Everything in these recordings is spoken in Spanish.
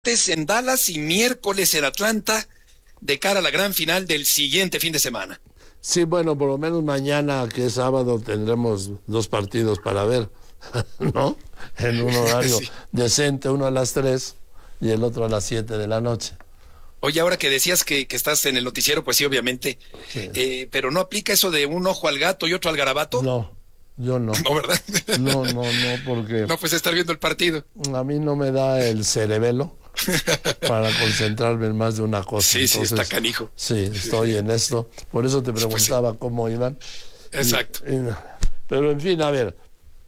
En Dallas y miércoles en Atlanta de cara a la gran final del siguiente fin de semana. Sí, bueno, por lo menos mañana, que es sábado, tendremos dos partidos para ver, ¿no? En un horario Sí. decente, uno a las 3 y el otro a las 7 de la noche. Oye, ahora que decías que estás en el noticiero, pues sí, obviamente, Sí. pero ¿no aplica eso de un ojo al gato y otro al garabato? No, yo no. No, ¿verdad? No, porque No, pues estar viendo el partido. a mí no me da el cerebelo para concentrarme en más de una cosa. Sí, sí, está Entonces, canijo. sí, estoy en esto. Por eso te Pues sí, preguntaba cómo iban. exacto. Pero en fin, a ver,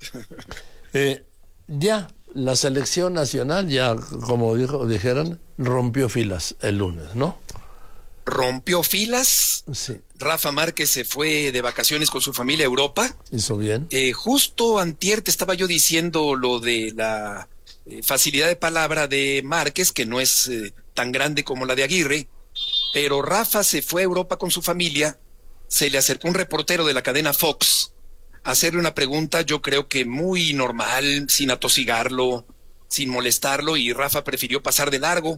ya la selección nacional, ya como dijeron, rompió filas el lunes, ¿no? Rompió filas. Sí, Rafa Márquez se fue de vacaciones con su familia a Europa. hizo bien. Justo antier te estaba yo diciendo lo de la facilidad de palabra de Márquez, que no es tan grande como la de Aguirre, pero Rafa se fue a Europa con su familia, se le acercó un reportero de la cadena Fox a hacerle una pregunta, yo creo que muy normal, sin atosigarlo, sin molestarlo, y Rafa prefirió pasar de largo,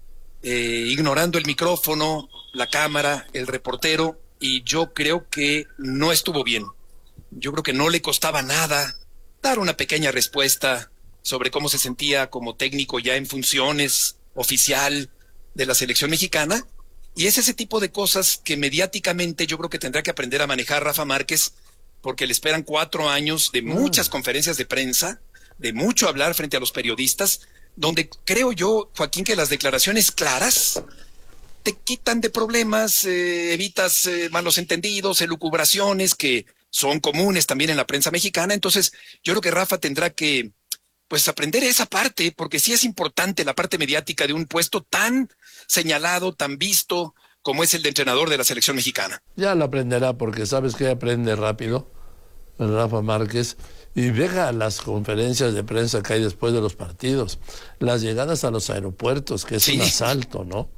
ignorando el micrófono, la cámara, el reportero, y yo creo que no estuvo bien. Yo creo que no le costaba nada dar una pequeña respuesta sobre cómo se sentía como técnico ya en funciones oficial de la selección mexicana. Y es ese tipo de cosas que mediáticamente yo creo que tendrá que aprender a manejar Rafa Márquez, porque le esperan 4 años de muchas conferencias de prensa, de mucho hablar frente a los periodistas, donde creo yo, Joaquín, que las declaraciones claras te quitan de problemas, evitas malos entendidos, elucubraciones que son comunes también en la prensa mexicana. Entonces, yo creo que Rafa tendrá que, pues, aprender esa parte, porque sí es importante la parte mediática de un puesto tan señalado, tan visto, como es el de entrenador de la selección mexicana. Ya lo aprenderá porque sabes que aprende rápido el Rafa Márquez. Y deja las conferencias de prensa que hay después de los partidos, las llegadas a los aeropuertos, que es Sí. un asalto, ¿no?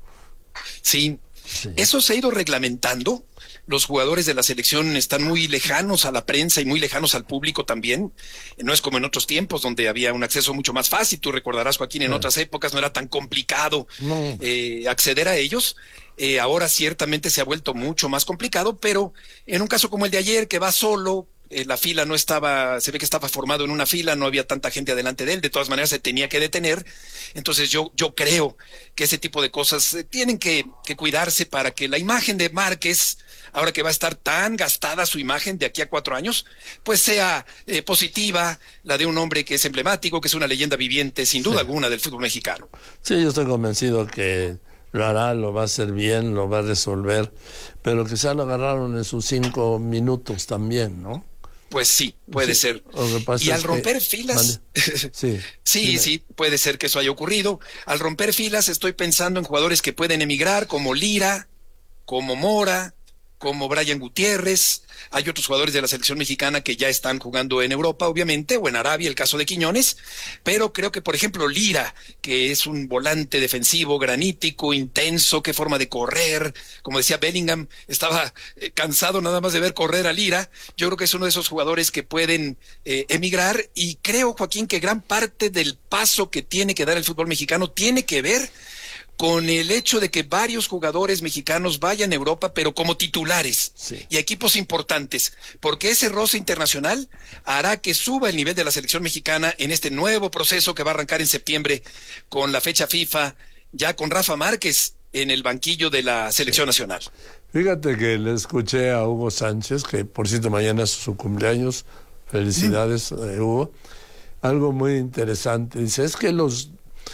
Sí, Sí. eso se ha ido reglamentando. Los jugadores de la selección están muy lejanos a la prensa y muy lejanos al público también. No es como en otros tiempos donde había un acceso mucho más fácil. Tú recordarás, Joaquín, en otras épocas no era tan complicado No. acceder a ellos. Ahora ciertamente se ha vuelto mucho más complicado, pero en un caso como el de ayer, que va solo, la fila no estaba, se ve que estaba formado en una fila, no había tanta gente adelante de él, de todas maneras se tenía que detener. Entonces yo creo que ese tipo de cosas tienen que cuidarse para que la imagen de Márquez, ahora que va a estar tan gastada su imagen de aquí a 4 años, pues sea positiva, la de un hombre que es emblemático, que es una leyenda viviente, sin duda alguna, del fútbol mexicano. Sí, yo estoy convencido que lo hará, lo va a hacer bien, lo va a resolver, pero quizá lo agarraron en sus 5 minutos también, ¿no? Pues sí, puede Sí, ser. lo que pasa Y al es que... romper filas, Sí, sí, dime. sí, puede ser que eso haya ocurrido. Al romper filas estoy pensando en jugadores que pueden emigrar, como Lira, como Mora, como Brian Gutiérrez. Hay otros jugadores de la selección mexicana que ya están jugando en Europa, obviamente, o en Arabia, el caso de Quiñones, pero creo que, por ejemplo, Lira, que es un volante defensivo, granítico, intenso, qué forma de correr, como decía Bellingham, estaba cansado nada más de ver correr a Lira. Yo creo que es uno de esos jugadores que pueden emigrar, y creo, Joaquín, que gran parte del paso que tiene que dar el fútbol mexicano tiene que ver con el hecho de que varios jugadores mexicanos vayan a Europa, pero como titulares Sí. y equipos importantes, porque ese roce internacional hará que suba el nivel de la selección mexicana en este nuevo proceso que va a arrancar en septiembre con la fecha FIFA, ya con Rafa Márquez en el banquillo de la selección nacional. Fíjate que le escuché a Hugo Sánchez, que por cierto mañana es su cumpleaños, felicidades, Hugo, algo muy interesante. Dice, es que los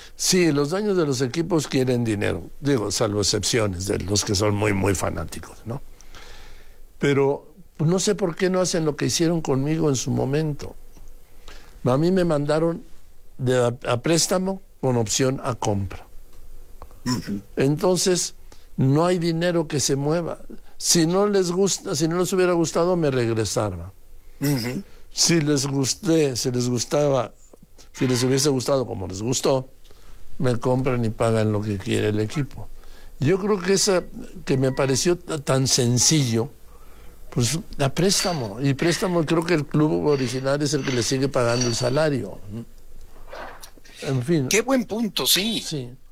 dueños de los equipos quieren dinero, digo, salvo excepciones de los que son muy, muy fanáticos, ¿no? Pero no sé por qué no hacen lo que hicieron conmigo en su momento. A mí me mandaron a préstamo con opción a compra. Entonces, no hay dinero que se mueva. Si no les gusta, si no les hubiera gustado, me regresaban. Si les gustaba, si les hubiese gustado como les gustó, me compran y pagan lo que quiere el equipo. Yo creo que que me pareció tan sencillo, pues a préstamo. Y préstamo, creo que el club original es el que le sigue pagando el salario. En fin. Qué buen punto, sí. Sí.